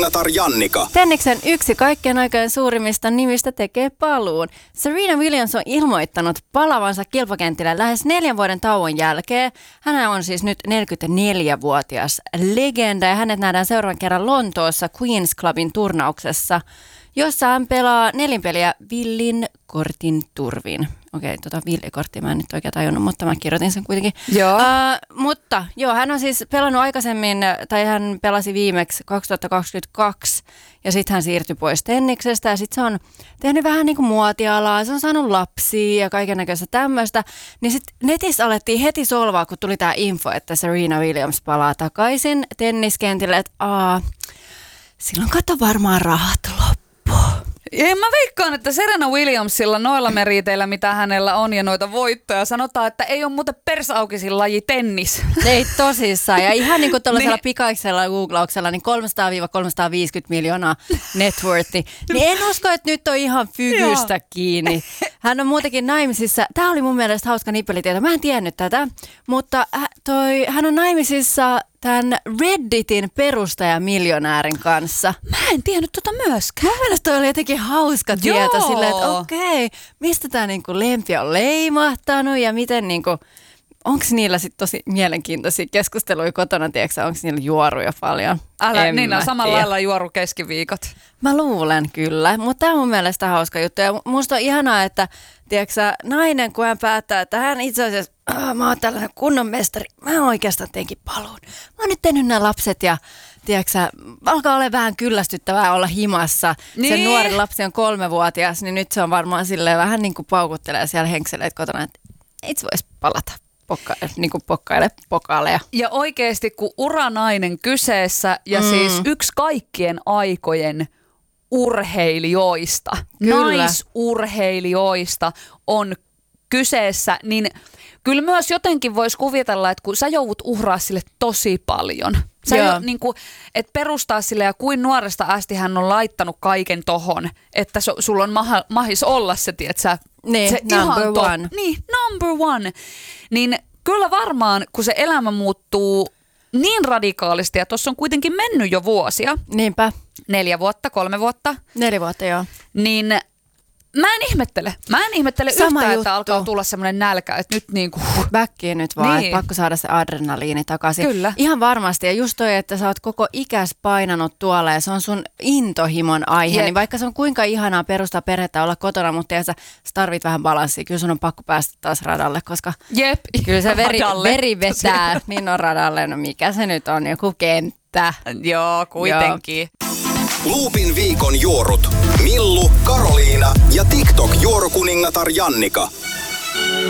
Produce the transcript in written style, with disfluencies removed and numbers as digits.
juorukuningatar Jannika. Tenniksen yksi kaikkien aikojen suurimmista nimistä tekee paluun. Serena Williams on ilmoittanut palavansa kilpakentille lähes 4 vuoden tauon jälkeen. Hän on siis nyt 44-vuotias legenda ja hänet nähdään seuraavan kerran Lontoossa Queen's Clubin turnauksessa, jossa hän pelaa 4 peliä villin kortin turvin. Okei, villikorttia mä en nyt oikein tajunnut, mutta mä kirjoitin sen kuitenkin. Joo. Mutta hän on siis pelannut aikaisemmin, tai hän pelasi viimeksi 2022, ja sitten hän siirtyi pois tenniksestä, ja sitten se on tehnyt vähän niin kuin muotialaa, se on saanut lapsia ja kaikennäköistä tämmöistä. Niin sitten netissä alettiin heti solvaa, kun tuli tämä info, että Serena Williams palaa takaisin tenniskentille, että silloin kato varmaan rahat loppu. Ja mä veikkaan, että Serena Williamsilla noilla meriteillä, mitä hänellä on ja noita voittoja, sanotaan, että ei ole muuten persaukisin laji tennis. Ei tosissaan. Ja ihan niin kuin tuollaisella pikaisella googlauksella, niin 300-350 miljoonaa net worthi. Niin en usko, että nyt on ihan fygystä kiinni. Hän on muutenkin naimisissa. Tämä oli mun mielestä hauska nippelitieto. Mä en tiennyt tätä, mutta hän on naimisissa tämän Redditin perustajamiljonäärin kanssa. Mä en tiennyt myöskään. Mun mielestä toi oli jotenkin hauska tieto silleen, että okei, mistä tää niinku lempi on leimahtanut ja miten niinku, onko niillä sitten tosi mielenkiintoisia keskusteluja kotona, tiedätkö, onko niillä juoruja paljon? Niin on samalla lailla juoru keskiviikot. Mä luulen kyllä, mutta tämä on mun mielestä hauska juttu ja musta on ihanaa, että tiedätkö, nainen kun hän päättää, että hän itse asiassa, mä oon tällainen kunnon mestari, mä oikeastaan teinkin paluun. Mä oon nyt tehnyt nämä lapset ja tiedätkö, alkaa olla vähän kyllästyttävää olla himassa. Niin. Se nuori lapsi on 3-vuotias, niin nyt se on varmaan silleen vähän niin kuin paukuttelee siellä henkseleet kotona, että itse voisi palata. Pokaaleja. Ja oikeasti kun uranainen kyseessä ja siis yksi kaikkien aikojen urheilijoista, naisurheilijoista on kyseessä, niin kyllä myös jotenkin voisi kuvitella, että kun sä joudut uhraa sille tosi paljon. Niin kuin, että perustaa sille ja kuin nuoresta asti hän on laittanut kaiken tohon, että sulla on mahis olla se, tietsä, se number one. Niin, number one. Niin kyllä varmaan, kun se elämä muuttuu niin radikaalisti, ja tuossa on kuitenkin mennyt jo vuosia. Niinpä. 4 vuotta, 3 vuotta. 4 vuotta, joo. Niin mä en ihmettele yhtään, että alkaa tulla semmoinen nälkä, että nyt niinku backiin nyt vaan, niin. Että pakko saada se adrenaliini takaisin. Kyllä. Ihan varmasti. Ja just toi, että sä oot koko ikäs painanut tuolla ja se on sun intohimon aihe. Niin vaikka se on kuinka ihanaa perustaa perhettä olla kotona, mutta sä tarvit vähän balanssia. Kyllä sun on pakko päästä taas radalle, koska kyllä se veri vetää. Niin on radalle. No mikä se nyt on? Joku kenttä. Joo, kuitenkin. Joo. Loopin viikon juorut. Millu, Karoliina ja TikTok-juorukuningatar Jannika.